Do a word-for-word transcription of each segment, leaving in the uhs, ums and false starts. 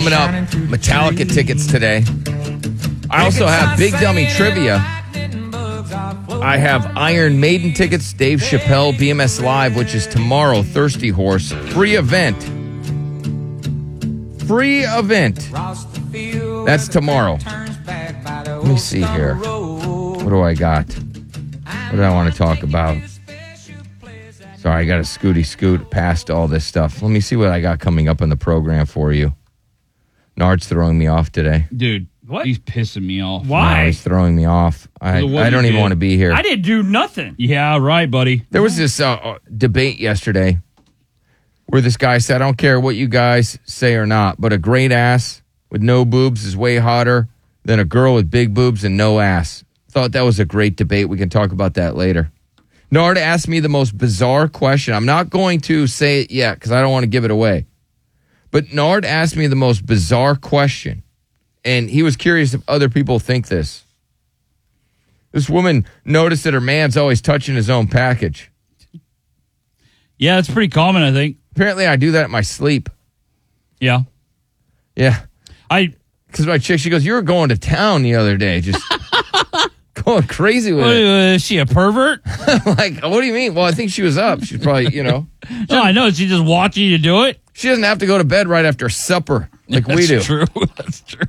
coming up, Metallica tickets today. I also have Big Dummy Trivia. I have Iron Maiden tickets, Dave Chappelle, B M S Live, which is tomorrow, Thirsty Horse. Free event. Free event. That's tomorrow. Let me see here. What do I got? What do I want to talk about? Sorry, I got to scooty scoot past all this stuff. Let me see what I got coming up in the program for you. Nard's throwing me off today. Dude, what? He's pissing me off. Why? No, he's throwing me off. I, I don't even did. want to be here. I didn't do nothing. Yeah, right, buddy. There was this uh, debate yesterday where this guy said, I don't care what you guys say or not, but a great ass with no boobs is way hotter than a girl with big boobs and no ass. Thought that was a great debate. We can talk about that later. Nard asked me the most bizarre question. I'm not going to say it yet because I don't want to give it away. But Nard asked me the most bizarre question, and he was curious if other people think this. This woman noticed that her man's always touching his own package. Yeah, it's pretty common, I think. Apparently, I do that in my sleep. Yeah. Yeah. I Because my chick, she goes, you were going to town the other day, just going crazy with what, it. uh, is she a pervert? Like, what do you mean? Well, I think she was up. She's probably, you know. No, I know. She's just watching you do it. She doesn't have to go to bed right after supper like we do. That's true. That's true.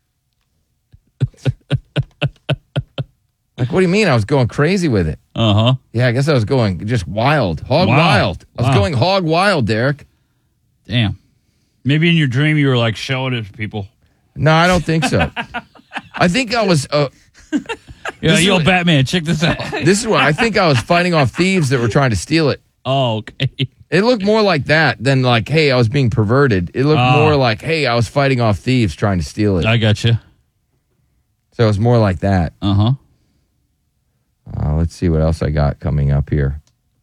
Like, what do you mean? I was going crazy with it. Uh-huh. Yeah, I guess I was going just wild. Hog Wow. wild. I was Wow. going hog wild, Derek. Damn. Maybe in your dream you were like showing it to people. No, I don't think so. I think I was, uh, Yeah, This is yo, what- Batman, check this out. this is what, I think I was fighting off thieves that were trying to steal it. Oh, okay. It looked more like that than like, hey, I was being perverted. It looked Oh. more like, hey, I was fighting off thieves trying to steal it. I got you. So it was more like that. Uh-huh. Uh, let's see what else I got coming up here.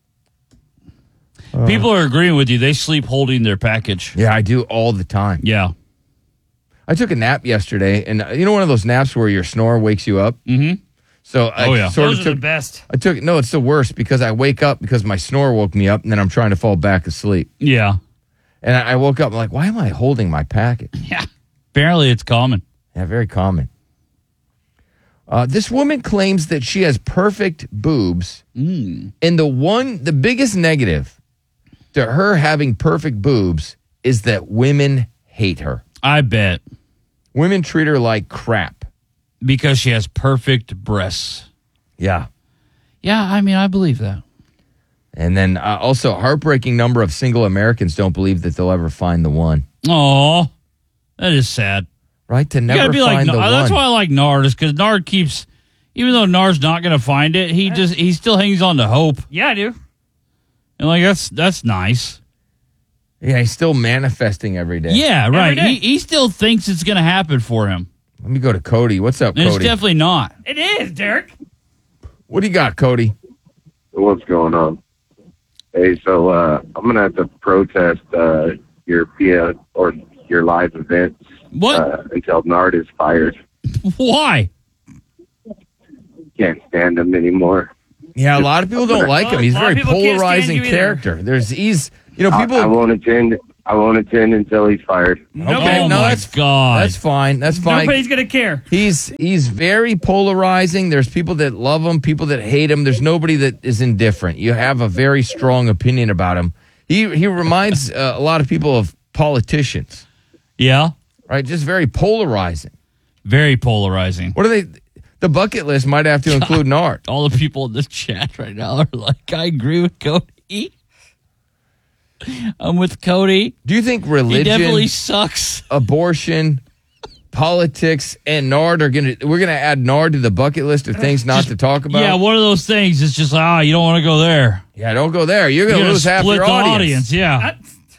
People are agreeing with you. They sleep holding their package. Yeah, I do all the time. Yeah. I took a nap yesterday, and uh, you know one of those naps where your snore wakes you up? Mm-hmm. So I Oh, yeah. sort Those of are took, the best. I took, no, it's the worst because I wake up because my snore woke me up, and then I'm trying to fall back asleep. Yeah. And I, I woke up, I'm like, why am I holding my package? Yeah. Apparently it's common. Yeah, very common. Uh, this woman claims that she has perfect boobs, Mm. and the one, the biggest negative to her having perfect boobs is that women hate her. I bet. Women treat her like crap. Because she has perfect breasts. Yeah. Yeah, I mean, I believe that. And then uh, also, heartbreaking number of single Americans don't believe that they'll ever find the one. Aw. That is sad. Right? To You never gotta be find like, the that's one. why I like Nard, is because Nard keeps, even though Nard's not going to find it, he just, he still hangs on to hope. Yeah, I do. And like, that's, that's nice. Yeah, he's still manifesting every day. Yeah, right. day. He, he still thinks it's going to happen for him. Let me go to Cody. What's up, And it's Cody? definitely not. It is, Derek. What do you got, Cody? What's going on? Hey, so uh, I'm gonna have to protest uh, your P A or your live events What? uh, until Nard is fired. Why? Can't stand him anymore. Yeah, a lot of people don't like him. He's a A lot very of people can't stand polarizing you either. character. There's he's you know I, people. I won't attend. I won't attend until he's fired. Okay, Oh, no, my that's God. That's fine. That's fine. Nobody's going to care. He's he's very polarizing. There's people that love him, people that hate him. There's nobody that is indifferent. You have a very strong opinion about him. He he reminds uh, a lot of people of politicians, Yeah. right? Just very polarizing. Very polarizing. What are they? The bucket list might have to include Nard. All the people in this chat right now are like, I agree with Cody. I'm with Cody. Do you think He religion, definitely sucks. abortion, politics, and Nard are gonna? We're gonna add Nard to the bucket list of things not to talk about. Yeah, one of those things. It's just, ah, you don't want to go there. Yeah, don't go there. You're gonna You're gonna lose half split your the audience. audience. Yeah. I-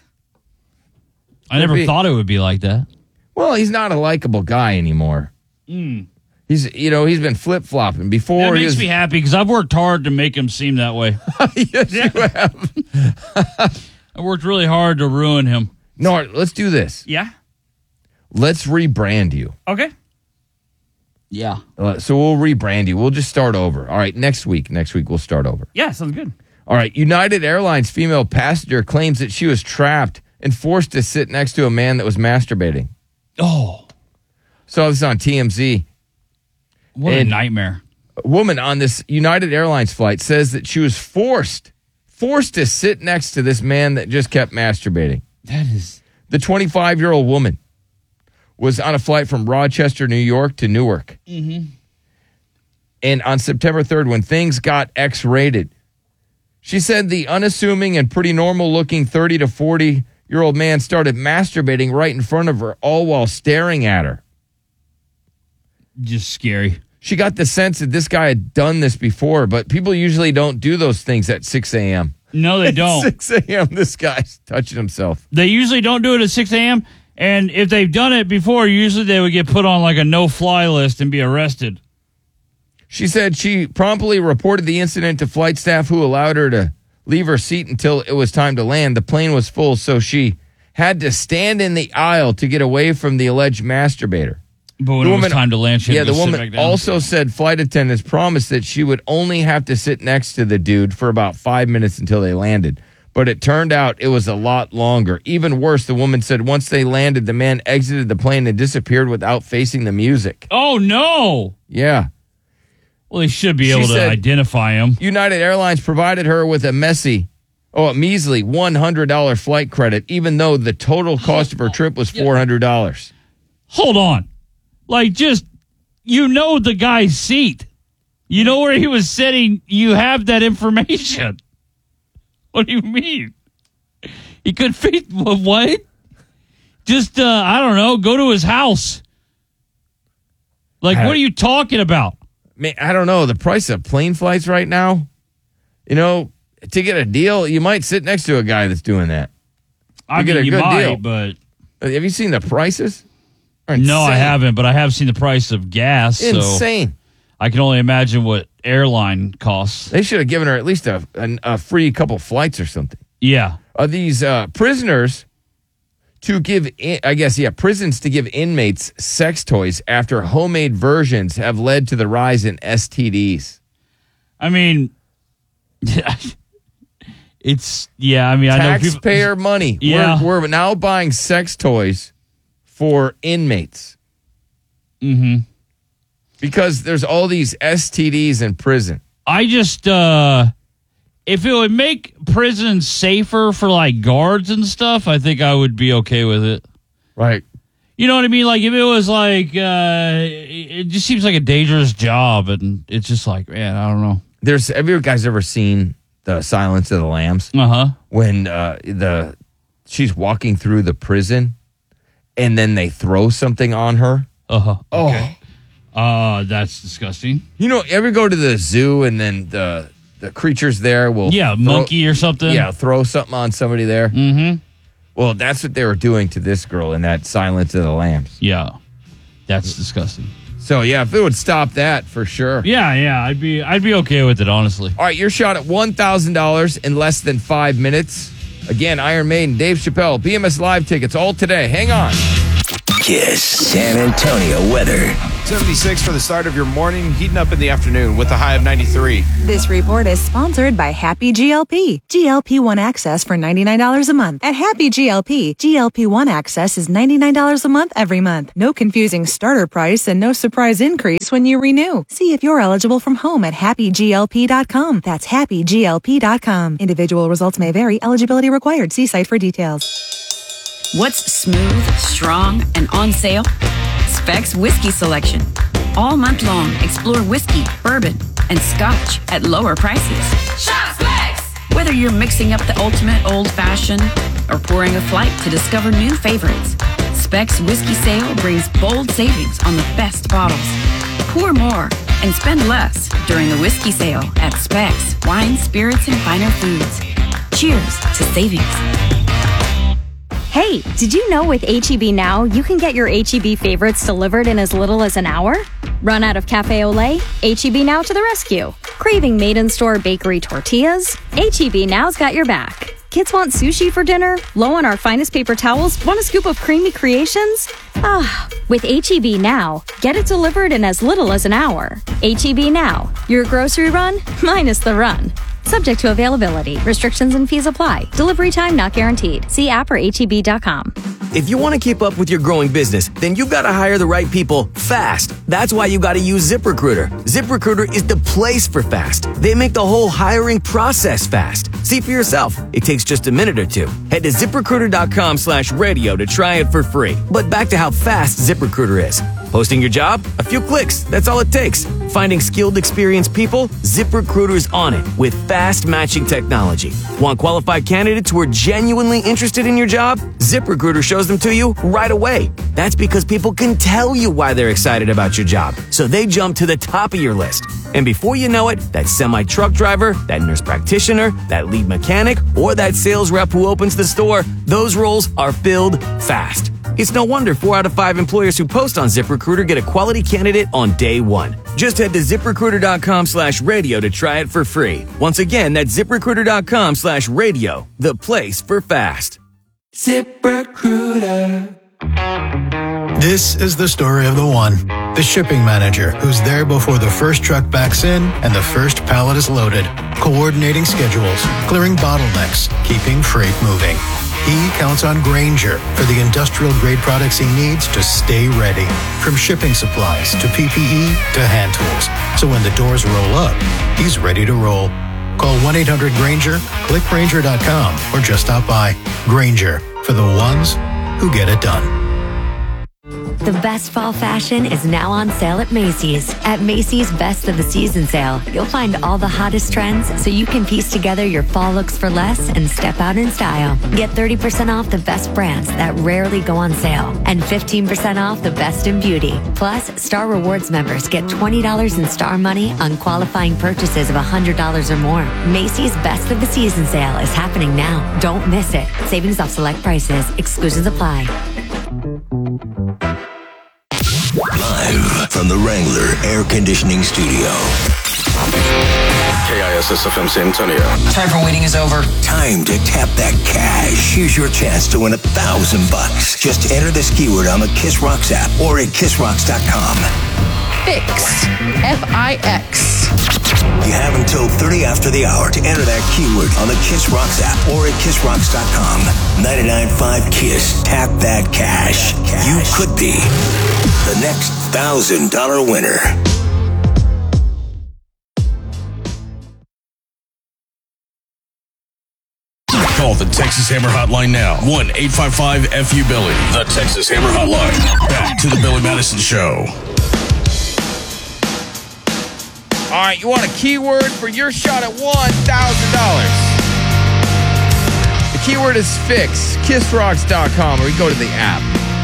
I never be- thought it would be like that. Well, he's not a likable guy anymore. He's, you know, he's been flip flopping before. That he makes was, me happy because I've worked hard to make him seem that way. yes, you have. I worked really hard to ruin him. No, let's do this. yeah. Let's rebrand you. Okay. Yeah. Uh, so we'll rebrand you. We'll just start over. All right, next week. Next week we'll start over. Yeah, sounds good. All right, United Airlines female passenger claims that she was trapped and forced to sit next to a man that was masturbating. Oh, Saw this on T M Z. what And- a nightmare. A woman on this United Airlines flight says that she was forced, forced to sit next to this man that just kept masturbating. That is... The twenty-five-year-old woman was on a flight from Rochester, New York to Newark. Mm-hmm. And on September third, when things got X-rated, she said the unassuming and pretty normal-looking thirty to forty-year-old man started masturbating right in front of her, all while staring at her. Just scary. She got the sense that this guy had done this before, but people usually don't do those things at six a.m. No, they don't. six a.m., this guy's touching himself. They usually don't do it at six a.m., and if they've done it before, usually they would get put on like a no-fly list and be arrested. She said she promptly reported the incident to flight staff, who allowed her to leave her seat until it was time to land. The plane was full, so she had to stand in the aisle to get away from the alleged masturbator. But when The it woman- was time to land, she had Yeah, to the go sit back woman down. also said flight attendants promised that she would only have to sit next to the dude for about five minutes until they landed. But it turned out it was a lot longer. Even worse, the woman said once they landed, the man exited the plane and disappeared without facing the music. Oh, no. Yeah. Well, they should be She able to said- identify him. United Airlines provided her with a messy, oh, a measly one hundred dollars flight credit, even though the total cost of her trip was four hundred dollars. Hold on. Like, just, you know the guy's seat. You know where he was sitting. You have that information. What do you mean? He could fit, what? Just, uh, I don't know, go to his house. Like, Uh, what are you talking about? Man, I don't know. The price of plane flights right now, you know, to get a deal, you might sit next to a guy that's doing that. I You get mean, a you good might, deal. but... Have you seen the prices? They're No, I insane. haven't, but I have seen the price of gas, so Insane. I can only imagine what airline costs. They should have given her at least a, a, a free couple flights or something. Yeah. Are these uh, prisoners to give, in, I guess, yeah, prisons to give inmates sex toys after homemade versions have led to the rise in S T Ds. I mean, it's, yeah, I mean, I know people. Taxpayer money. Yeah. We're, we're now buying sex toys for inmates. Mm-hmm. Because there's all these S T Ds in prison. I just, uh, if it would make prisons safer for like guards and stuff, I think I would be okay with it. Right. You know what I mean? Like if it was like, uh, it just seems like a dangerous job, and it's just like, man, I don't know. There's, have you guys ever seen the Silence of the Lambs? Uh huh. When uh, the she's walking through the prison and then they throw something on her. Uh huh. Oh. Uh, that's disgusting. You know, ever go to the zoo and then the the creatures there will Yeah, throw- monkey or something. Yeah, throw something on somebody there. Mm-hmm. Well, that's what they were doing to this girl in that Silence of the Lambs. Yeah, that's disgusting. So yeah, if it would stop that for sure. Yeah, yeah, I'd be, I'd be okay with it, honestly. All right, your shot at one thousand dollars in less than five minutes. Again, Iron Maiden, Dave Chappelle, B M S Live tickets all today. Hang on. Kiss San Antonio weather. seventy-six for the start of your morning, heating up in the afternoon with a high of ninety-three. This report is sponsored by Happy G L P. G L P one Access for ninety-nine dollars a month. At Happy G L P, G L P one Access is ninety-nine dollars a month every month. No confusing starter price and no surprise increase when you renew. See if you're eligible from home at happy G L P dot com. That's happy G L P dot com. Individual results may vary. Eligibility required. See site for details. What's smooth, strong, and on sale? Specs Whiskey Selection. All month long, explore whiskey, bourbon, and scotch at lower prices. Shop Specs! Whether you're mixing up the ultimate old-fashioned or pouring a flight to discover new favorites, Specs Whiskey Sale brings bold savings on the best bottles. Pour more and spend less during the whiskey sale at Specs Wine, Spirits, and Finer Foods. Cheers to savings. Hey, did you know with H E B Now, you can get your H E B favorites delivered in as little as an hour? Run out of cafe au lait? H E B Now to the rescue. Craving made-in-store bakery tortillas? H E B Now's got your back. Kids want sushi for dinner? Low on our finest paper towels? Want a scoop of creamy creations? Ah, with H E B Now, get it delivered in as little as an hour. H E B Now, your grocery run minus the run. Subject to availability. Restrictions and fees apply. Delivery time not guaranteed. See app or H E B dot com. If you want to keep up with your growing business, then you've got to hire the right people fast. That's why you got to use ZipRecruiter. ZipRecruiter is the place for fast. They make the whole hiring process fast. See for yourself. It takes just a minute or two. Head to ZipRecruiter.com slash radio to try it for free. But back to how fast ZipRecruiter is. Posting your job? A few clicks. That's all it takes. Finding skilled, experienced people? ZipRecruiter's on it with fast matching technology. Want qualified candidates who are genuinely interested in your job? ZipRecruiter shows them to you right away. That's because people can tell you why they're excited about your job, so they jump to the top of your list. And before you know it, that semi-truck driver, that nurse practitioner, that lead mechanic, or that sales rep who opens the store, those roles are filled fast. It's no wonder four out of five employers who post on ZipRecruiter get a quality candidate on day one. Just head to ZipRecruiter.com slash radio to try it for free. Once again, that's ZipRecruiter.com slash radio, the place for fast. ZipRecruiter. This is the story of the one, the shipping manager who's there before the first truck backs in and the first pallet is loaded, coordinating schedules, clearing bottlenecks, keeping freight moving. He counts on Grainger for the industrial-grade products he needs to stay ready. From shipping supplies to P P E to hand tools. So when the doors roll up, he's ready to roll. Call one eight hundred Grainger, click Grainger dot com, or just stop by. Grainger, for the ones who get it done. The best fall fashion is now on sale at Macy's. At Macy's Best of the Season sale, you'll find all the hottest trends so you can piece together your fall looks for less and step out in style. Get thirty percent off the best brands that rarely go on sale and fifteen percent off the best in beauty. Plus, Star Rewards members get twenty dollars in Star Money on qualifying purchases of one hundred dollars or more. Macy's Best of the Season sale is happening now. Don't miss it. Savings off select prices. Exclusions apply. Live from the Wrangler Air Conditioning Studio. K I S S F M San Antonio. Time for waiting is over. Time to tap that cash. Here's your chance to win a thousand bucks. Just enter this keyword on the Kiss Rocks app or at kiss rocks dot com. Fix. F I X. You have until thirty after the hour to enter that keyword on the Kiss Rocks app or at kiss rocks dot com. ninety-nine point five Kiss. Tap that cash. You could be the next one thousand dollars winner. Call the Texas Hammer Hotline now. one eight five five F U Billy. The Texas Hammer Hotline. Back to the Billy Madison Show. All right, you want a keyword for your shot at one thousand dollars. The keyword is fix. kiss rocks dot com, or you go to the app.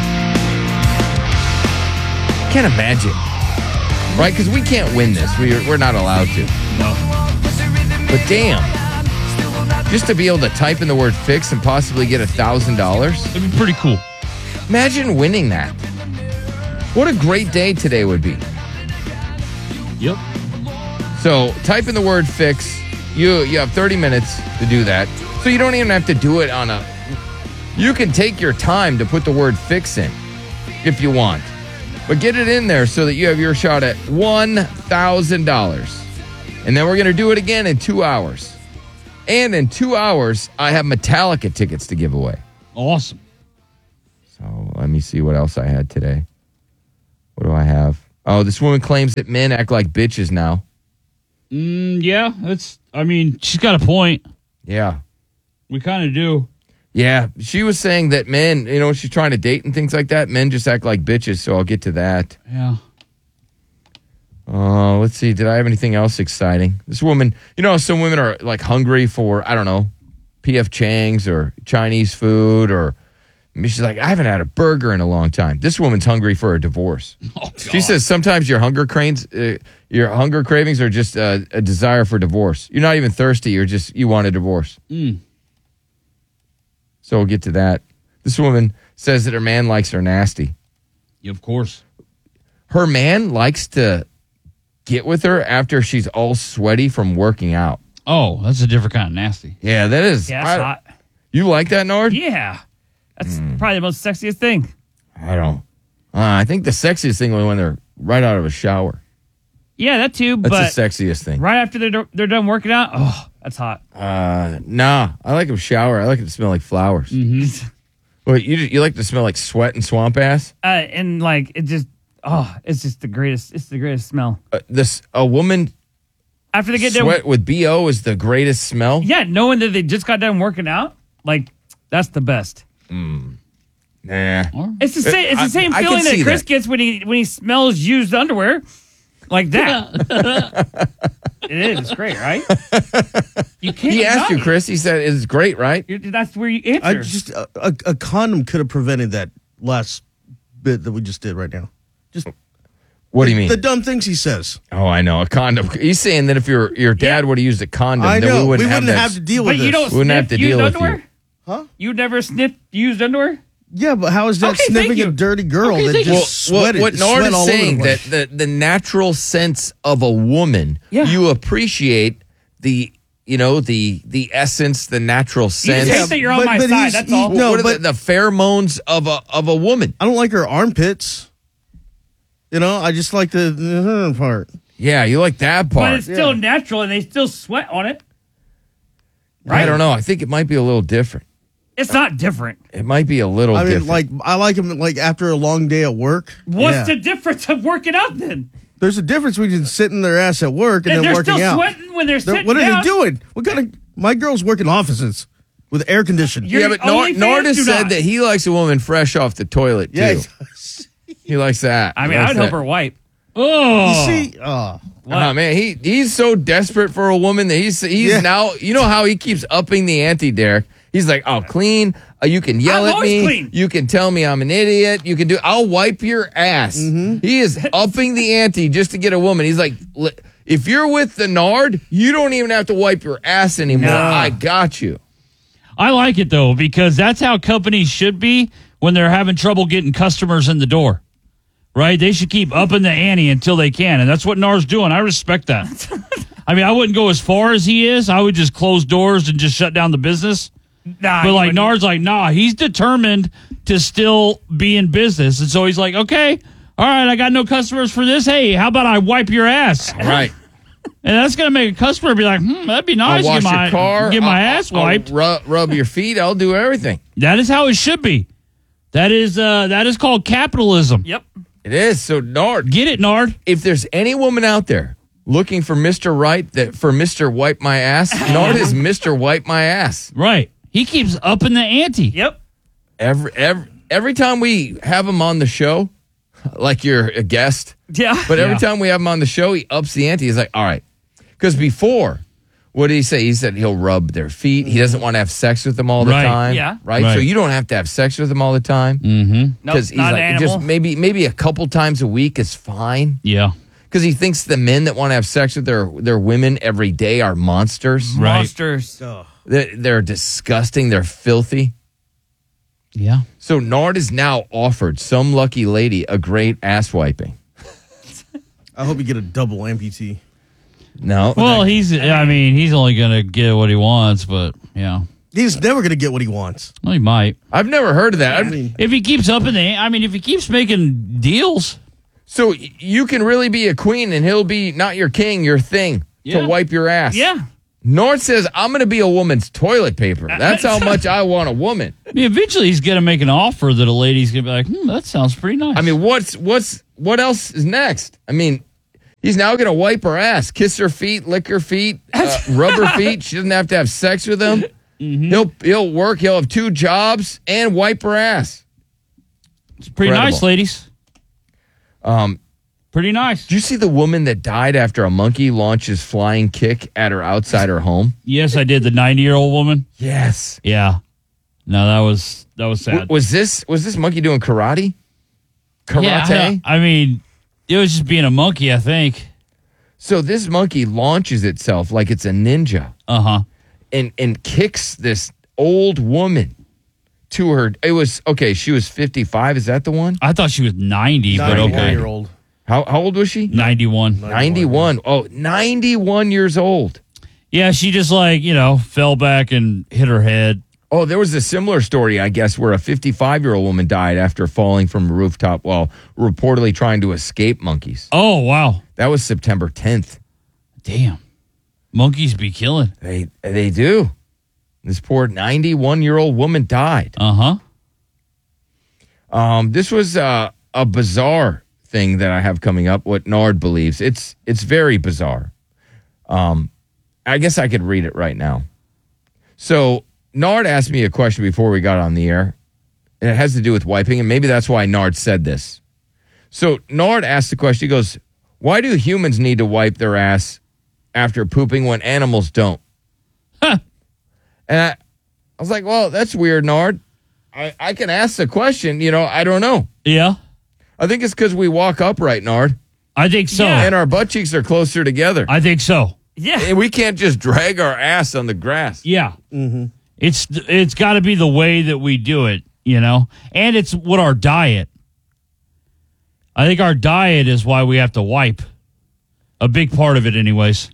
Can't imagine. Right? Because we can't win this. We're, we're not allowed to. No. But damn. Just to be able to type in the word fix and possibly get one thousand dollars. That'd be pretty cool. Imagine winning that. What a great day today would be. Yep. So type in the word fix. You you have thirty minutes to do that. So you don't even have to do it on a... You can take your time to put the word fix in if you want. But get it in there so that you have your shot at one thousand dollars. And then we're going to do it again in two hours. And in two hours, I have Metallica tickets to give away. Awesome. So let me see what else I had today. What do I have? Oh, this woman claims that men act like bitches now. Mm, yeah, that's, I mean, she's got a point. Yeah. We kind of do. Yeah, she was saying that men, you know, she's trying to date and things like that. Men just act like bitches, so I'll get to that. Yeah. Uh, let's see. Did I have anything else exciting? This woman, you know, some women are like hungry for, I don't know, P F Chang's or Chinese food, or I mean, she's like, I haven't had a burger in a long time. This woman's hungry for a divorce. Oh, she says sometimes your hunger cranes, uh, your hunger cravings are just uh, a desire for divorce. You're not even thirsty. You're just, you want a divorce. Mm. So we'll get to that. This woman says that her man likes her nasty. Yeah, of course. Her man likes to get with her after she's all sweaty from working out. Oh, that's a different kind of nasty. Yeah, that is. Yeah, that's I, hot. You like that, Nord? Yeah. That's Mm. probably the most sexiest thing. I don't. Uh, I think the sexiest thing was when they're right out of a shower. Yeah, that too, That's but the sexiest thing. right after they're, they're done working out, oh, that's hot. Uh, nah, I like them shower. I like it to smell like flowers. Mm-hmm. Wait, you you like to smell like sweat and swamp ass? Uh, and like it just, oh, it's just the greatest. It's the greatest smell. Uh, this a woman After they get sweat done, with B O is the greatest smell. yeah, knowing that they just got done working out, like that's the best. Mm. Nah, It's the same. It's the same I- I can feeling that see Chris that. gets when he when he smells used underwear, like that. It is. It's great, right? You can't. He asked deny you, it. Chris. He said it's great, right? You're- That's where you answer. I just a, a, a condom could have prevented that last bit that we just did right now. Just What do you the, mean? The dumb things he says. Oh, I know a condom. He's saying that if your your dad would have used a condom, I then know. we wouldn't, We wouldn't have, have that- to deal but with you this. don't We wouldn't have sniff to used deal with underwear? you. Huh? You never sniffed used underwear? Yeah, but how is that Okay, thank sniffing you. a dirty girl Okay, that thank just you. Well, sweated, what Nard sweat is all over the saying that place? the, the natural sense of a woman, Yeah. you appreciate the you know the the essence, the natural You sense. just think that you're on but- my but side. he's- That's he's- all. no, what are but- the, the pheromones of a of a woman? I don't like her armpits. You know, I just like the, the part. Yeah, you like that But part. it's still natural, and they still sweat on it. I don't know. I think it might be a little different. It's not different. It might be a little I mean, different. like I like him like after a long day at work. What's Yeah. the difference of working out then? There's a difference between sitting their ass at work and And then they're working still out. sweating when they're They're- sitting what are down? they doing? What kind of? My girls work in offices with air conditioning. You're- yeah, but OnlyFans Nard, Nard has do said not. that he likes a woman fresh off the toilet too. Yeah. He likes that. I He mean, I likes would help that. her wipe. Oh, You see, oh, Oh man, he he's so desperate for a woman that he's he's Yeah. now. You know how he keeps upping the ante, Derek. He's like, "Oh, clean. Uh, you can yell I'm at always me. clean. You can tell me I'm an idiot. You can do. I'll wipe your ass." Mm-hmm. He is upping the ante just to get a woman. He's like, "Li- if you're with the Nard, you don't even have to wipe your ass anymore. No. I got you." I like it though because that's how companies should be when they're having trouble getting customers in the door. Right? They should keep upping the ante until they can, and that's what Nard's doing. I respect that. I mean, I wouldn't go as far as he is. I would just close doors and just shut down the business. Nah, But you like wouldn't. Nard's like, nah, he's determined to still be in business. And so he's like, okay, all right, I got no customers for this. Hey, how about I wipe your ass? Right. And that's going to make a customer be like, hmm, that'd be nice. I'll wash get my, your car. Get my I'll- ass I'll wiped. rub, rub your feet. I'll do everything. That is how it should be. That is uh, that is called capitalism. Yep. It is. So Nard, Get it, Nard? if there's any woman out there looking for Mister Right, that for Mister Wipe My Ass, Nard is Mister Wipe My Ass. Right. He keeps upping the ante. Yep. Every every every time we have him on the show, like you're a guest, Yeah. but every Yeah. time we have him on the show, he ups the ante. He's like, all right, because before, what did he say? He said he'll rub their feet. He doesn't want to have sex with them all the Right. time. Yeah. Right? Right. So you don't have to have sex with them all the time. Mm-hmm. Nope, Because he's not like, an just animal. maybe maybe a couple times a week is fine. Yeah. Because he thinks the men that want to have sex with their their women every day are monsters. Right. Monsters. They're, they're disgusting. They're filthy. Yeah. So Nard has now offered some lucky lady a great ass wiping. I hope you get a double amputee. No. Well, he's, I mean, he's only going to get what he wants, but yeah. He's never going to get what he wants. Well, he might. I've never heard of that. I I've- mean, If he keeps upping the, I mean, if he keeps making deals. so y- you can really be a queen and he'll be not your king, your thing Yeah. to wipe your ass. Yeah. Nard says, I'm going to be a woman's toilet paper. That's how much I want a woman. I mean, eventually he's going to make an offer that a lady's going to be like, hmm, that sounds pretty nice. I mean, what's what's what else is next? I mean, he's now going to wipe her ass, kiss her feet, lick her feet, uh, rub her feet. She doesn't have to have sex with him. Mm-hmm. He'll he'll work. He'll have two jobs and wipe her ass. it's pretty incredible. nice, ladies. Um, Pretty nice. did you see the woman that died after a monkey launched his flying kick at her outside her home? Yes, I did. The ninety-year-old woman. Yes. Yeah. No, that was that was sad. W- was this was this monkey doing karate? Karate. Yeah, I, don't- I mean, it was just being a monkey, I think. So this monkey launches itself like it's a ninja. Uh huh. and and kicks this old woman to her. It was okay. She was fifty-five. Is that the one? I thought she was ninety, but okay. year old. How how old was she? ninety-one. ninety-one. Oh, ninety-one years old. Yeah, she just like, you know, fell back and hit her head. Oh, there was a similar story, I guess, where a fifty-five-year-old woman died after falling from a rooftop while reportedly trying to escape monkeys. Oh, wow. That was September tenth. Damn. Monkeys be killing. They they do. This poor ninety-one-year-old woman died. Uh huh. Um, this was uh, a bizarre thing that I have coming up. What Nard believes, it's it's very bizarre. Um, I guess I could read it right now. So Nard asked me a question before we got on the air, and it has to do with wiping, and maybe that's why Nard said this. So Nard asked the question. He goes, "Why do humans need to wipe their ass after pooping when animals don't?" Huh. And I, I was like, "Well, that's weird, Nard. I, I can ask the question. You know, I don't know." Yeah. I think it's because we walk upright, Nard. I think so. And our butt cheeks are closer together. I think so. Yeah. And we can't just drag our ass on the grass. Yeah. Mm-hmm. It's it's got to be the way that we do it, you know? And it's what our diet. I think our diet is why we have to wipe. A big part of it, anyways.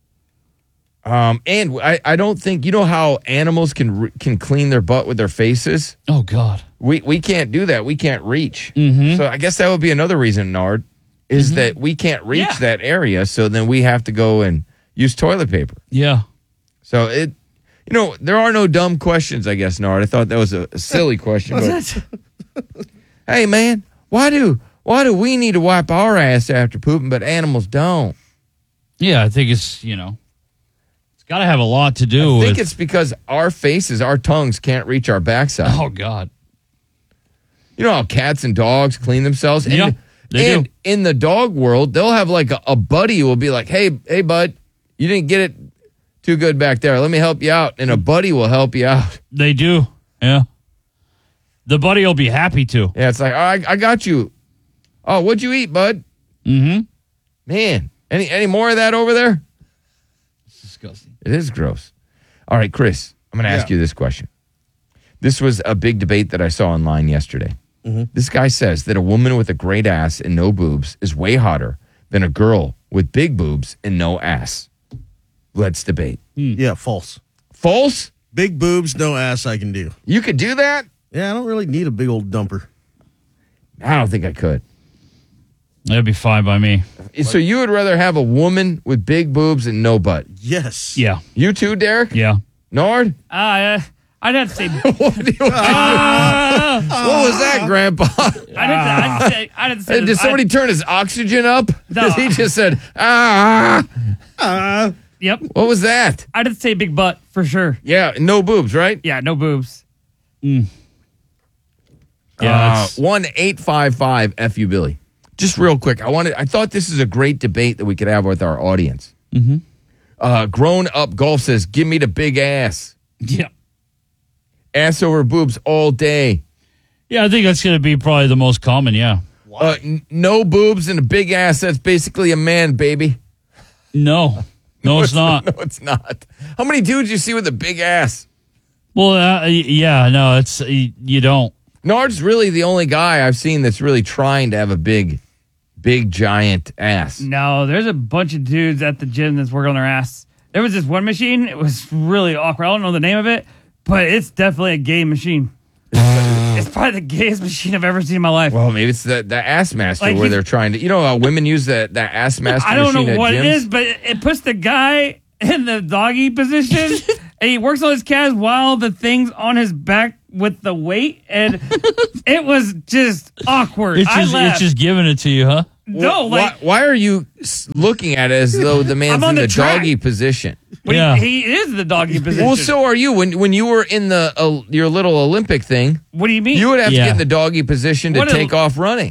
Um, and I, I don't think, you know how animals can re- can clean their butt with their faces? Oh, God. We we can't do that. We can't reach. Mm-hmm. So I guess that would be another reason, Nard, is Mm-hmm. that we can't reach Yeah. that area. So then we have to go and use toilet paper. Yeah. So it, you know, there are no dumb questions, I guess, Nard. I thought that was a, a silly question. But, hey, man, why do why do we need to wipe our ass after pooping, but animals don't? Yeah, I think it's, you know, it's got to have a lot to do I think with... it's because our faces, our tongues can't reach our backside. Oh, God. You know how cats and dogs clean themselves? And, Yeah, they and do. in the dog world, they'll have like a, a buddy who will be like, hey, hey, bud, you didn't get it too good back there. Let me help you out. And a buddy will help you out. They do. Yeah. The buddy will be happy to. Yeah, it's like, oh, I, I got you. Oh, what'd you eat, bud? Mm-hmm. Man, any any more of that over there? It's disgusting. It is gross. All right, Chris, I'm going to ask Yeah. you this question. This was a big debate that I saw online yesterday. Mm-hmm. This guy says that a woman with a great ass and no boobs is way hotter than a girl with big boobs and no ass. Let's debate. Yeah, false. False? Big boobs, no ass I can do. You could do that? Yeah, I don't really need a big old dumper. I don't think I could. That'd be fine by me. So you would rather have a woman with big boobs and no butt? Yes. Yeah. You too, Derek? Yeah. Nard? Uh, I'd have to say. what, do you- Ah! what was that, Grandpa? I'd have to, I'd say. I'd have to say. Did somebody I'd- turn his oxygen up? No. Because he just said, ah. Uh, Yep. What was that? I'd have to say big butt for sure. Yeah, no boobs, right? Yeah, no boobs. Yeah. Uh, that's- one eight five five F U Billy. Just real quick, I wanted. I thought this is a great debate that we could have with our audience. Mm-hmm. Uh, grown up golf says, "Give me the big ass, Yeah. ass over boobs all day." Yeah, I think that's going to be probably the most common, yeah. Uh, n- no boobs and a big ass. That's basically a man, baby. No. No, it's not. No, it's not. How many dudes you see with a big ass? Well, uh, yeah, no, it's you, you don't. Nard's really the only guy I've seen that's really trying to have a big, big giant ass. No, there's a bunch of dudes at the gym that's working on their ass. There was this one machine. It was really awkward. I don't know the name of it, but it's definitely a gay machine. It's probably the gayest machine I've ever seen in my life. Well, maybe it's the, the ass master Like where he's- they're trying to, you know, how women use that that ass master I don't machine know at what gyms? it is, but it, it puts the guy in the doggy position, and he works on his calves while the thing's on his back with the weight, and it was just awkward. It's I just, laughed. it's just giving it to you, huh? no, like why, why are you s- looking at it as though the man's I'm on in the the, track. doggy position? when Yeah. he, he is the doggy position. Well, so are you. When when you were in the uh, your little Olympic thing, what do you mean? you would have Yeah. to get in the doggy position to What a- take off running.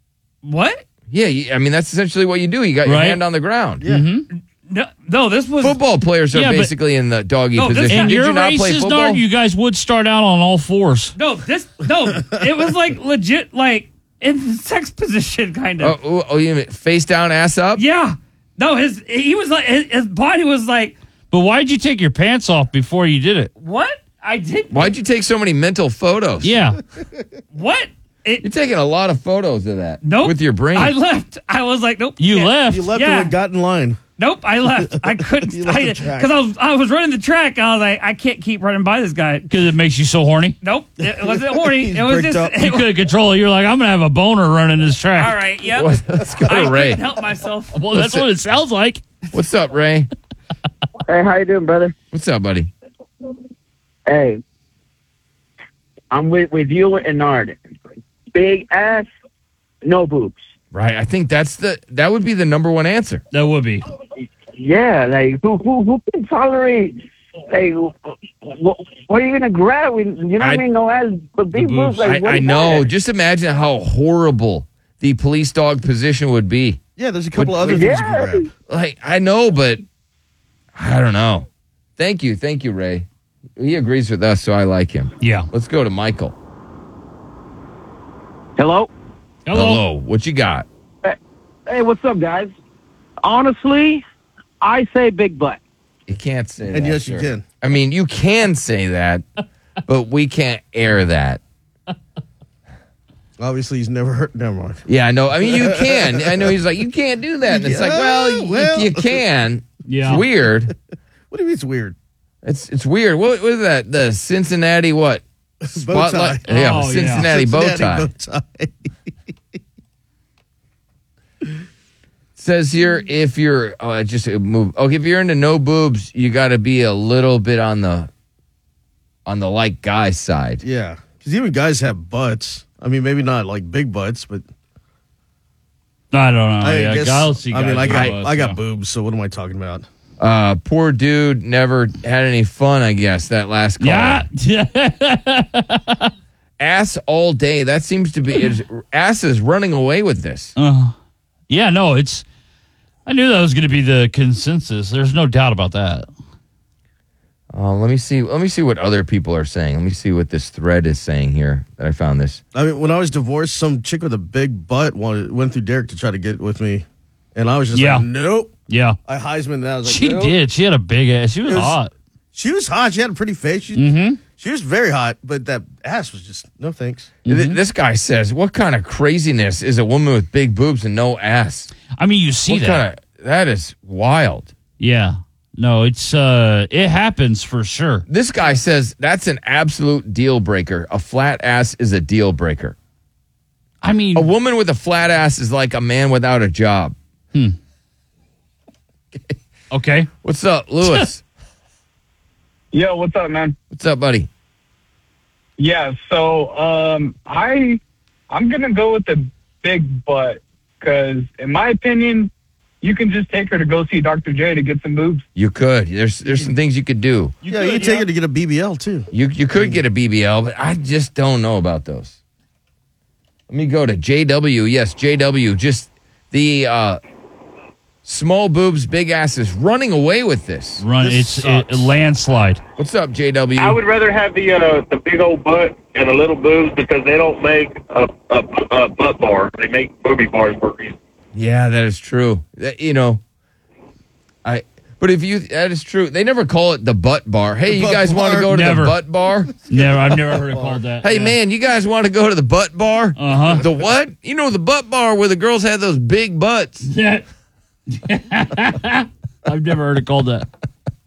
what? Yeah, you, I mean that's essentially what you do. You got your Right. hand on the ground. No, no, this was Football players are Yeah, but- basically in the doggy No, this position. happened- Did In you your not play races, football? Nard, you guys would start out on all fours. no, this no. It was like legit, like in the sex position, kind oh, of. oh, oh, you mean face down, ass up? Yeah, no, his he was like his, his body was like But why'd you take your pants off before you did it? what? I did Why'd you take so many mental photos? Yeah. what? It, You're taking a lot of photos of that. nope. With your brain. I left. I was like, nope. You can't. left. You left Yeah. and got in line. Nope, I left. I couldn't You left the because track. I was I was running the track. I was like, I can't keep running by this guy. Because it makes you so horny. Nope, it wasn't horny. He's It was bricked just up. it You was- couldn't control it. You're like, I'm going to have a boner running this track. all right. Yep. Let's go I to Ray. couldn't help myself. Well, that's what it sounds like. What's up, Ray? Hey, how you doing, brother? What's up, buddy? Hey, I'm with, with you and Nard. big ass, no boobs. Right. I think that's the that would be the number one answer. That would be. Yeah, like who who who can tolerate? Like, what, what are you gonna grab? You know what I, I mean? No ass, but big boobs. Like, I, I know. That? Just imagine how horrible the police dog position would be. Yeah, there's a couple would, other things yeah. you can grab. Like I know, but I don't know. Thank you, thank you, Ray. He agrees with us, so I like him. Yeah. Let's go to Michael. Hello. Hello. Hello. What you got? Hey, hey, what's up, guys? Honestly, I say big butt. You can't say that. And yes, sir. you can. I mean, you can say that, but we can't air that. Obviously, he's never heard. Never mind. Yeah, I know. I mean, you can. I know he's like, you can't do that. And it's like, well, well. You, you can. Yeah. It's weird. What do you mean it's weird? It's it's weird. What, what is that? The Cincinnati what? Spotlight. Bow tie. Yeah, Oh, Cincinnati, yeah. bow Cincinnati tie. bow tie. Says here, if you're oh, I just move. Okay, if you're into no boobs, you got to be a little bit on the on the like guy side. Yeah, because even guys have butts. I mean, maybe not like big butts, but I don't know. I yeah, guess. guys see I mean, guys I got with butts, I got so. boobs, so what am I talking about? Uh, poor dude never had any fun. I guess that last call. Yeah. Ass all day. That seems to be is, ass is running away with this. Uh, yeah. No, it's. I knew that was going to be the consensus. There's no doubt about that. Uh, let me see. Let me see what other people are saying. Let me see what this thread is saying here. That I found this. I mean, when I was divorced, some chick with a big butt wanted went through Derek to try to get with me, and I was just Yeah. like, nope. Yeah. I Heisman that. I was like, She nope. did. She had a big ass. She was, It was- hot. She was hot. She had a pretty face. She, Mm-hmm. she was very hot, but that ass was just no thanks. Th- This guy says, "What kind of craziness is a woman with big boobs and no ass?" I mean, you see What that. kinda- that is wild. Yeah. No, it's uh it happens for sure. This guy says that's an absolute deal breaker. A flat ass is a deal breaker. I mean, A woman with a flat ass is like a man without a job. okay. What's up, Lewis? Yo, what's up, man? What's up, buddy? Yeah, so um, I I'm gonna go with the big butt because, in my opinion, you can just take her to go see Doctor J to get some boobs. You could. There's there's some things you could do. You yeah, could, you can take yeah. her to get a B B L too. You you could get a B B L, but I just don't know about those. Let me go to J W. Yes, J W. Just the uh, small boobs, big asses running away with this. Run This it's it, a landslide. What's up, J W? I would rather have the uh, the big old butt and the little boobs because they don't make a, a, a butt bar. They make booby bars for a reason. Yeah, that is true. That, you know, I. But if you, that is true. They never call it the butt bar. Hey, The you butt guys want to bar? go to Never. the butt bar? Never I've never heard it called that. Hey, Yeah. man, you guys want to go to the butt bar? Uh-huh. The what? You know, the butt bar where the girls had those big butts. Yeah. I've never heard it called that.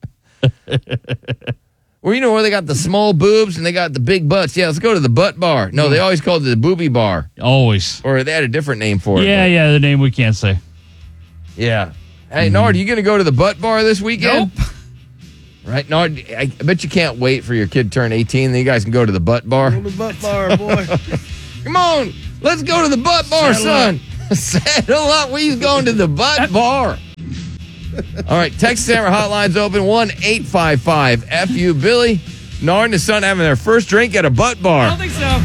Well, you know where they got the small boobs and they got the big butts. Yeah, let's go to the butt bar. No, they always called it the booby bar. Always. Or they had a different name for it. Yeah, but- yeah, the name we can't say. Yeah. Hey, Nard, you going to go to the butt bar this weekend? Nope. Right, Nard, I I bet you can't wait for your kid to turn eighteen. Then you guys can go to the butt bar. The butt bar, boy. Come on, let's go to the butt bar, son. Settle up. We's going to the butt bar. All right, Texas Hammer Hotline's open. one eight five five F U Billy. Nard and his son having their first drink at a butt bar. I don't think so.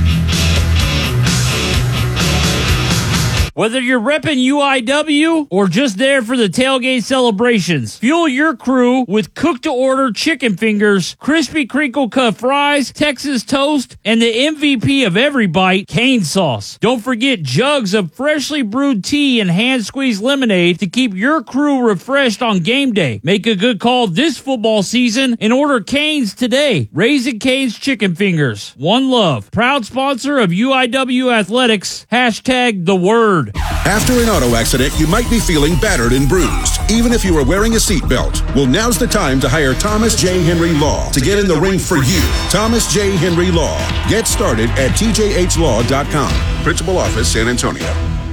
Whether you're repping U I W or just there for the tailgate celebrations, fuel your crew with cook-to-order chicken fingers, crispy crinkle-cut fries, Texas toast, and the M V P of every bite, cane sauce. Don't forget jugs of freshly brewed tea and hand-squeezed lemonade to keep your crew refreshed on game day. Make a good call this football season and order Cane's today. Raising Cane's Chicken Fingers. One Love. Proud sponsor of U I W Athletics. Hashtag the word. After an auto accident, you might be feeling battered and bruised, even if you are wearing a seatbelt. Well, now's the time to hire Thomas J. Henry Law to get in the ring for you. Thomas J. Henry Law. Get started at T J H law dot com. Principal Office, San Antonio.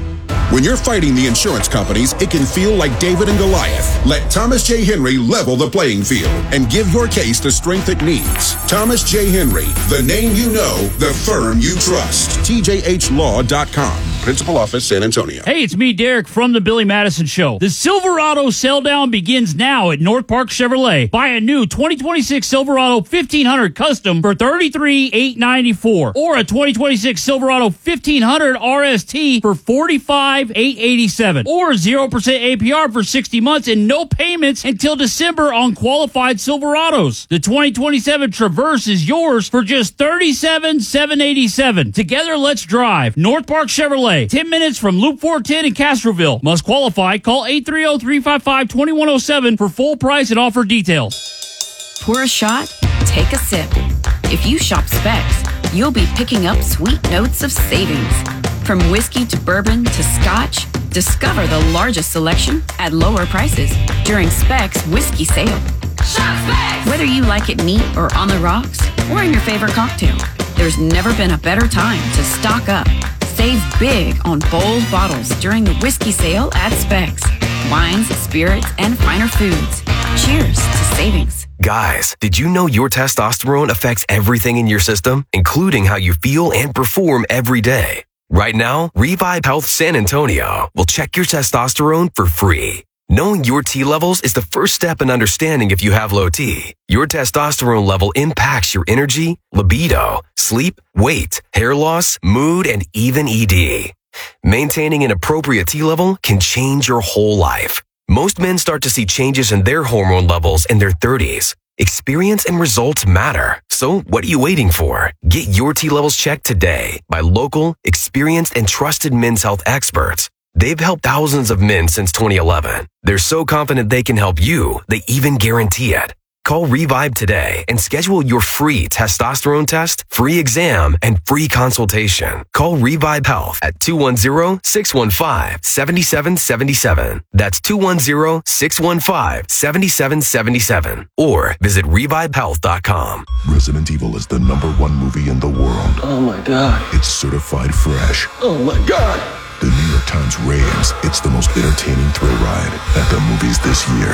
When you're fighting the insurance companies, it can feel like David and Goliath. Let Thomas J. Henry level the playing field and give your case the strength it needs. Thomas J. Henry, the name you know, the firm you trust. T J H law dot com. Principal Office, San Antonio. Hey, it's me, Derek, from the Billy Madison Show. The Silverado sell down begins now at North Park Chevrolet. Buy a new twenty twenty-six Silverado fifteen hundred Custom for thirty-three thousand eight hundred ninety-four dollars or a twenty twenty-six Silverado fifteen hundred R S T for forty-five thousand eight hundred eighty-seven dollars or zero percent A P R for sixty months and no payments until December on qualified Silverados. The twenty twenty-seven Traverse is yours for just thirty-seven thousand seven hundred eighty-seven dollars. Together, let's drive. North Park Chevrolet. ten minutes from Loop four ten in Castroville. Must qualify. Call eight three zero, three five five, two one zero seven for full price and offer details. Pour a shot, take a sip. If you shop Specs, you'll be picking up sweet notes of savings. From whiskey to bourbon to scotch, discover the largest selection at lower prices during Specs Whiskey Sale. Shop Specs! Whether you like it neat or on the rocks or in your favorite cocktail, there's never been a better time to stock up. Save big on bold bottles during the whiskey sale at Specs. Wines, spirits, and finer foods. Cheers to savings. Guys, did you know your testosterone affects everything in your system, including how you feel and perform every day? Right now, Revive Health San Antonio will check your testosterone for free. Knowing your T levels is the first step in understanding if you have low T. Your testosterone level impacts your energy, libido, sleep, weight, hair loss, mood, and even E D. Maintaining an appropriate T level can change your whole life. Most men start to see changes in their hormone levels in their thirties. Experience and results matter. So what are you waiting for? Get your T levels checked today by local, experienced, and trusted men's health experts. They've helped thousands of men since twenty eleven. They're so confident they can help you, they even guarantee it. Call Revive today and schedule your free testosterone test, free exam, and free consultation. Call Revive Health at two one zero, six one five, seven seven seven seven. That's two one zero, six one five, seven seven seven seven. Or visit revive health dot com. Resident Evil is the number one movie in the world. Oh my God. It's certified fresh. Oh my God. The New York Times raves it's the most entertaining thrill ride at the movies this year.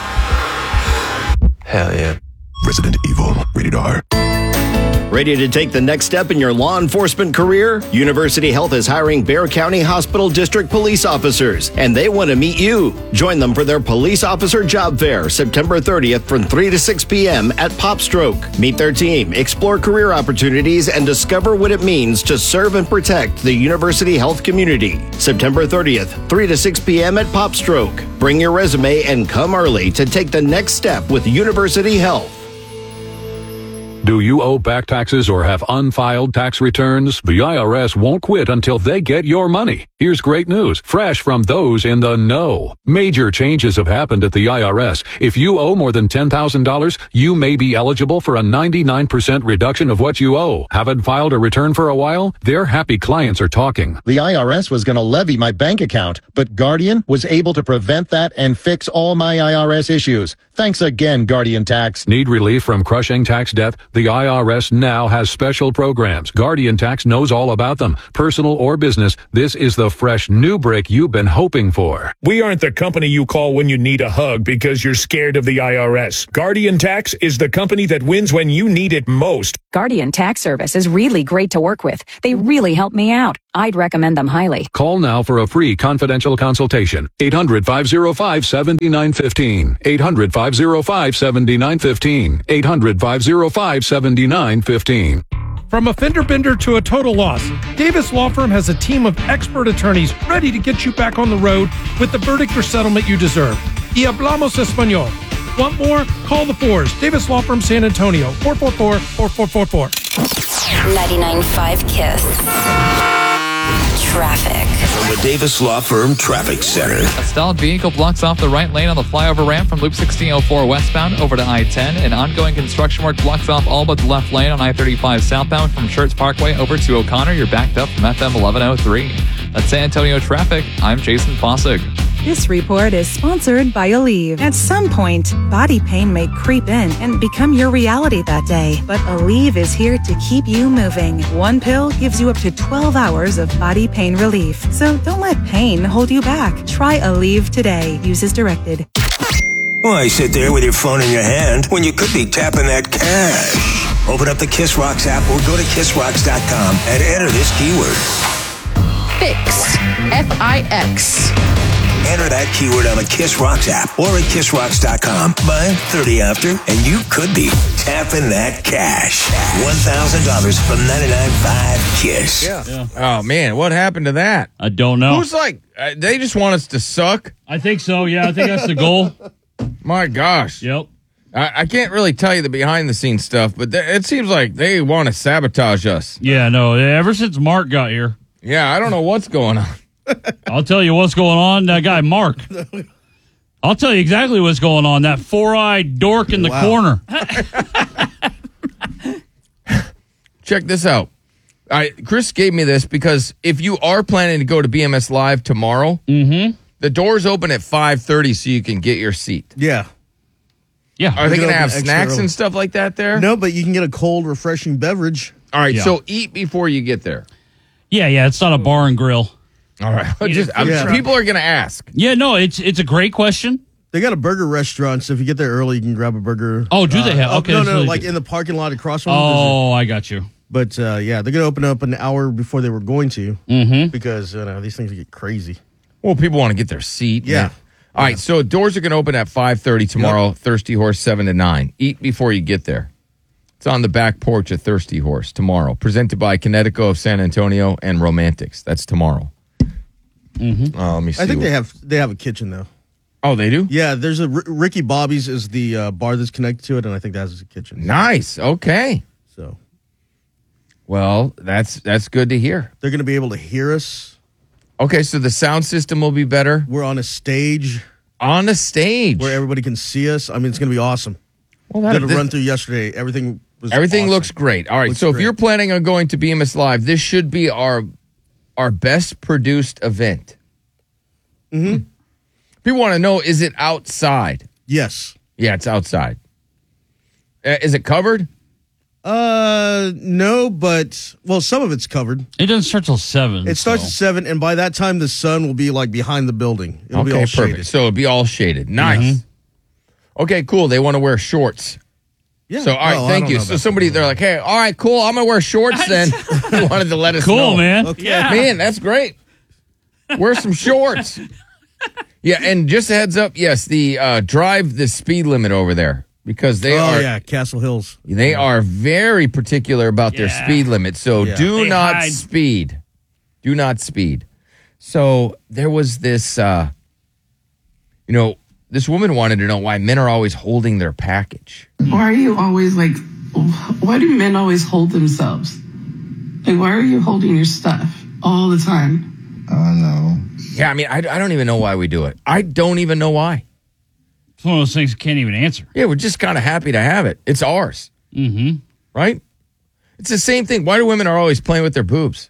Hell yeah. Resident Evil, rated R. Ready to take the next step in your law enforcement career? University Health is hiring Bexar County Hospital District police officers, and they want to meet you. Join them for their police officer job fair, September thirtieth from three to six p.m. at Popstroke. Meet their team, explore career opportunities, and discover what it means to serve and protect the University Health community. September thirtieth, three to six p.m. at Popstroke. Bring your resume and come early to take the next step with University Health. Do you owe back taxes or have unfiled tax returns? The I R S won't quit until they get your money. Here's great news, fresh from those in the know. Major changes have happened at the I R S. If you owe more than ten thousand dollars, you may be eligible for a ninety-nine percent reduction of what you owe. Haven't filed a return for a while? Their happy clients are talking. The I R S was going to levy my bank account, but Guardian was able to prevent that and fix all my I R S issues. Thanks again, Guardian Tax. Need relief from crushing tax debt? The I R S now has special programs. Guardian Tax knows all about them. Personal or business, this is the fresh new break you've been hoping for. We aren't the company you call when you need a hug because you're scared of the I R S. Guardian Tax is the company that wins when you need it most. Guardian Tax Service is really great to work with. They really help me out. I'd recommend them highly. Call now for a free confidential consultation. eight hundred, five oh five, seven nine one five. eight hundred, five oh five, seven nine one five. eight hundred, five oh five, seven nine one five. From a fender bender to a total loss, Davis Law Firm has a team of expert attorneys ready to get you back on the road with the verdict or settlement you deserve. Y hablamos español. Want more? Call the fours. Davis Law Firm San Antonio, four four four, four four four four. ninety-nine point five KISS. Traffic. From the Davis Law Firm Traffic Center. A stalled vehicle blocks off the right lane on the flyover ramp from Loop sixteen oh four westbound over to I ten. And ongoing construction work blocks off all but the left lane on I thirty-five southbound from Schertz Parkway over to O'Connor. You're backed up from F M eleven oh three. That's San Antonio traffic. I'm Jason Fossig. This report is sponsored by Aleve. At some point, body pain may creep in and become your reality that day. But Aleve is here to keep you moving. One pill gives you up to twelve hours of body pain relief. So don't let pain hold you back. Try Aleve today. Use as directed. Why sit there with your phone in your hand when you could be tapping that cash? Open up the Kiss Rocks app or go to kiss rocks dot com and enter this keyword. Fix. F I X. Enter that keyword on the Kiss Rocks app or at kiss rocks dot com by thirty after, and you could be tapping that cash. one thousand dollars from ninety-nine point five Kiss. Yeah. yeah. Oh, man, what happened to that? I don't know. Who's like, uh, they just want us to suck? I think so, yeah. I think that's the goal. My gosh. Yep. I, I can't really tell you the behind-the-scenes stuff, but th- it seems like they want to sabotage us. Yeah, no, ever since Mark got here. Yeah, I don't know what's going on. I'll tell you what's going on. That guy, Mark. I'll tell you exactly what's going on. That four-eyed dork in the Wow. corner. Check this out. I, Chris gave me this because if you are planning to go to B M S Live tomorrow, mm-hmm. the doors open at five thirty so you can get your seat. Yeah. Yeah. Are they You going to can have open extra snacks early. and stuff like that there? No, but you can get a cold, refreshing beverage. All right, Yeah. so eat before you get there. Yeah, yeah, it's not a bar and grill. All right. Just, I'm- Yeah. People are going to ask. Yeah, no, it's it's a great question. They got a burger restaurant, so if you get there early, you can grab a burger. Oh, do they have- uh, okay, No, that's no, really like good. in the parking lot across from them. Oh, I got you. But uh, yeah, they're going to open up an hour before they were going to Mm-hmm. because you know, these things get crazy. Well, people want to get their seat. Yeah. man. All right, so doors are going to open at five thirty tomorrow. Thirsty Horse, seven to nine. Eat before you get there. It's on the back porch at Thirsty Horse tomorrow. Presented by Connecticut of San Antonio and Romantics. That's tomorrow. Mm-hmm. Uh, let me see. I think what- they have they have a kitchen though. Oh, they do? Yeah, there's a R- Ricky Bobby's is the uh, bar that's connected to it, and I think that has a kitchen. Nice. Okay. So Well, that's that's good to hear. they're going to be able to hear us. Okay, so the sound system will be better. We're on a stage. On a stage where everybody can see us. I mean, it's going to be awesome. Well, that- did a this- run through yesterday. Everything was Everything awesome. looks great. All right, Looks so if great. you're planning on going to B M S Live, this should be our our best produced event. Mm-hmm. People want to know, is it outside? Yes. Yeah, it's outside. Uh, is it covered? Uh, no, but well, some of it's covered. It doesn't start till seven. It starts so. at seven, and by that time, the sun will be like behind the building. It'll be all perfect. shaded. So it'll be all shaded. Nice. Okay, cool. They want to wear shorts. Yeah. So, all right, Well, I thank don't you. know So about somebody, they're like, hey, all right, cool. I'm going to wear shorts then. They wanted to let us Cool, know. man. Okay. Yeah. Man, that's great. Wear some shorts. Yeah, and just a heads up, yes, the uh, drive the speed limit over there because they oh are yeah, Castle Hills. they are very particular about their Yeah. speed limit. So Yeah. do They not hide. speed. Do not speed. So there was this uh, you know, this woman wanted to know why men are always holding their package. Why are you always like, why do men always hold themselves? Like, why are you holding your stuff all the time? I don't know. Yeah, I mean, I, I don't even know why we do it. I don't even know why. It's one of those things you can't even answer. Yeah, we're just kind of happy to have it. It's ours. Mm-hmm. Right? It's the same thing. Why do women are always playing with their boobs?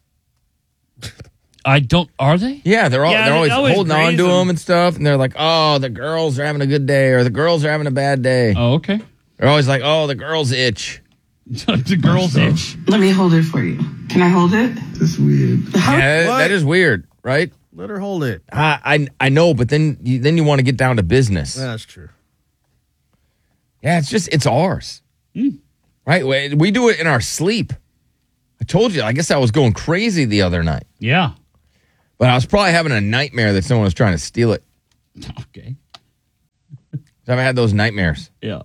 I don't. Are they? Yeah, they're all, Yeah, they're they always, always holding on graze to them. them. and stuff, and they're like, "Oh, the girls are having a good day," or "The girls are having a bad day." Oh, okay. They're always like, "Oh, the girls itch." The girls itch. Let me hold it for you. Can I hold it? That's weird. Yeah, that is weird, right? Let her hold it. I I, I know, but then you, then you want to get down to business. That's true. Yeah, it's just it's ours, Mm. right? We, we do it in our sleep. I told you. I guess I was going crazy the other night. Yeah. But I was probably having a nightmare that someone was trying to steal it. Okay. I've had those nightmares. Yeah.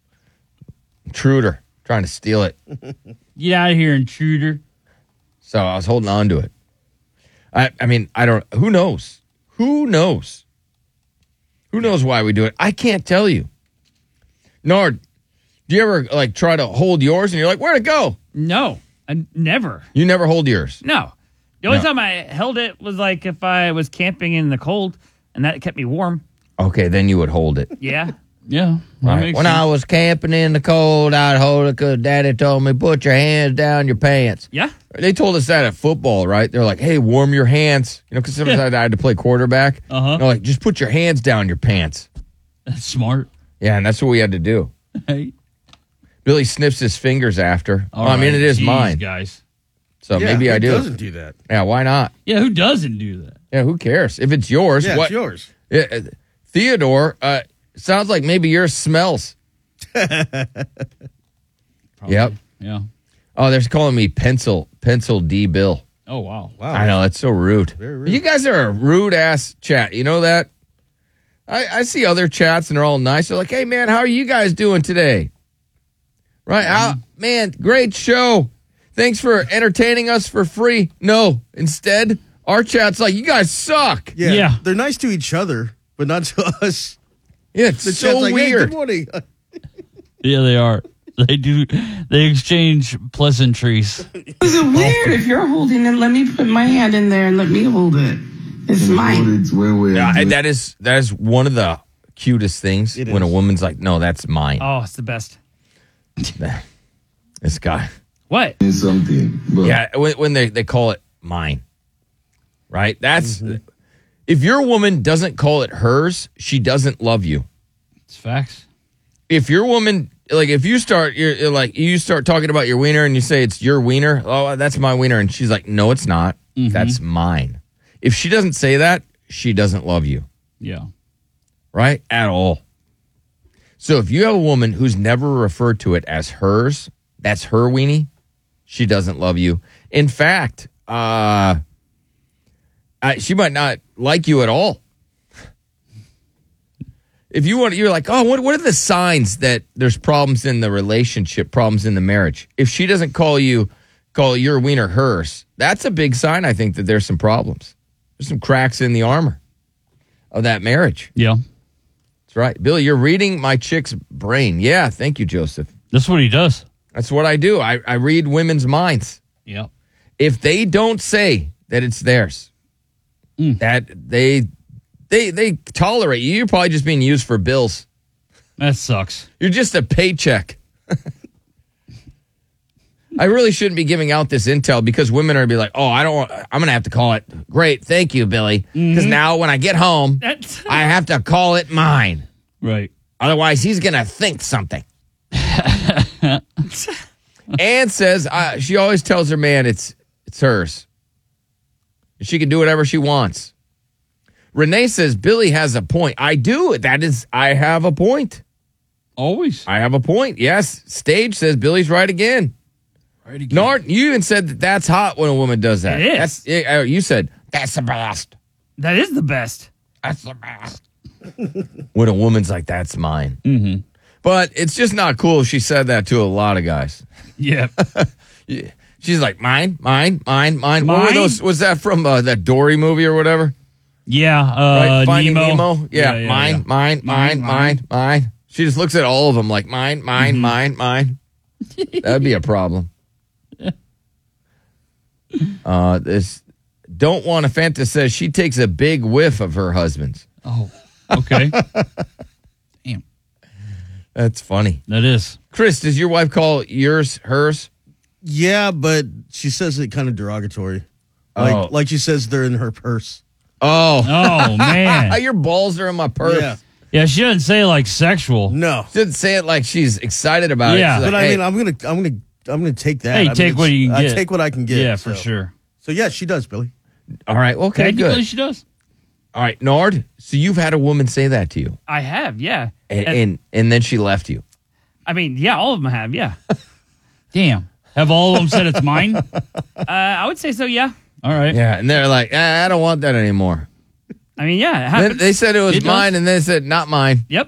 Intruder trying to steal it. Get out of here, intruder. So I was holding on to it. I, I mean, I don't, who knows? Who knows? Who knows why we do it? I can't tell you. Nord, do you ever like try to hold yours and you're like, where'd it go? No, I never. You never hold yours. No. The only No. time I held it was like if I was camping in the cold and that kept me warm. Okay, then you would hold it. Yeah. Yeah. Right. When I was camping in the cold, I'd hold it because Daddy told me, put your hands down your pants. Yeah. They told us that at football, right? They're like, hey, warm your hands. You know, because sometimes Yeah. I had to play quarterback. Uh-huh. They're like, just put your hands down your pants. That's smart. Yeah, and that's what we had to do. Hey. Billy snips his fingers after. All Well, I mean, right. it is Jeez, mine. guys. So Yeah, maybe who I do. doesn't do that? Yeah, why not? Yeah, who doesn't do that? Yeah, who cares? If it's yours. Yeah, what? it's yours. Yeah, uh, Theodore, uh, sounds like maybe yours smells. Yep. Yeah. Oh, they're calling me Pencil, Pencil D Bill. Oh, wow. Wow. I know, that's so rude. Very rude. You guys are a rude ass chat. You know that? I, I see other chats and they're all nice. They're like, hey, man, how are you guys doing today? Right? Mm-hmm. How, man, great show. Thanks for entertaining us for free. No, instead, our chat's like, you guys suck. Yeah, Yeah. they're nice to each other, but not to us. Yeah, it's The so chat's like, hey, weird. good morning. Yeah, they are. They do. They exchange pleasantries. Is it weird if you're holding it? Let me put my hand in there and let me hold it. It's mine. Yeah, and that is that is one of the cutest things It when a is. woman's like, no, that's mine. Oh, it's the best. This guy. What? Something. But Yeah, when, when they, they call it mine. Right? That's if your woman doesn't call it hers, she doesn't love you. It's facts. If your woman like if you start you're, you're like you start talking about your wiener and you say it's your wiener, oh that's my wiener, and she's like, no, it's not. That's mine. If she doesn't say that, she doesn't love you. Yeah. Right? At all. So if you have a woman who's never referred to it as hers, that's her weenie, she doesn't love you. In fact, uh, I, she might not like you at all. If you want, you're like, oh, what, what are the signs that there's problems in the relationship, problems in the marriage? If she doesn't call you, call your wiener hers, that's a big sign, I think, that there's some problems. There's some cracks in the armor of that marriage. Yeah. That's right. Billy, you're reading my chick's brain. Yeah, thank you, Joseph. That's what he does. That's what I do. I, I read women's minds. Yeah. If they don't say that it's theirs, that they they they tolerate you, you're probably just being used for bills. That sucks. You're just a paycheck. I really shouldn't be giving out this intel because women are gonna be like, oh, I don't want, I'm going to have to call it. Great. Thank you, Billy. Because now when I get home, That's I have to call it mine. Right. Otherwise, he's going to think something. Ann says uh, she always tells her man it's it's hers. She can do whatever she wants. Renee says Billy has a point. I do. That is, I have a point. Always. I have a point. Yes. Stage says Billy's right again. Right again. Nart, you even said that that's hot when a woman does that. It is. That's, yeah, you said that's the best. That is the best. That's the best. When a woman's like, that's mine. Mm-hmm. But it's just not cool if she said that to a lot of guys. Yeah. Yeah. She's like, mine, mine, mine, mine. What were Mine? those? Was that from uh, that Dory movie or whatever? Yeah. Uh, Right? Finding Nemo. Nemo? Yeah, Yeah, yeah, mine, yeah. mine, mine, Mine, mine, mine. She just looks at all of them like, mine, mine, mine, mine. That'd be a problem. Uh, this Don't Want to Fanta says she takes a big whiff of her husband's. Oh, okay. Damn. That's funny. That is. Chris, does your wife call yours hers? Yeah, but she says it kind of derogatory. Like, Oh. like she says they're in her purse. Oh. Oh, man. Your balls are in my purse. Yeah. Yeah, she doesn't say like sexual. No. She didn't say it like she's excited about Yeah. it. She's But like, I hey, mean, I'm gonna, I'm gonna, I'm gonna take that. Hey, I mean, take what it's- you can I get. take what I can get. Yeah, for so. sure. So yeah, she does, Billy. all right, well, okay, Technically, good. she does. All right, Nard, so you've had a woman say that to you, I have, yeah. and And- and, and then she left you. I mean, yeah, all of them have, yeah. Damn. Have all of them said it's mine? Uh, I would say so, yeah. All right. Yeah, and they're like, ah, I don't want that anymore. I mean, yeah, it Then happens. they said it was It does. mine, and they said not mine. Yep.